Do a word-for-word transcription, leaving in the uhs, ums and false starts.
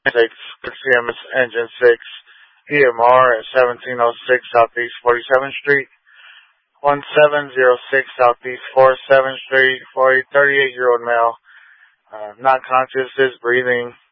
six, C M S Engine six, E M R at seventeen oh six Southeast forty-seventh Street, one seven zero six Southeast forty-seventh Street, for a thirty-eight-year-old male, uh, not conscious, is breathing.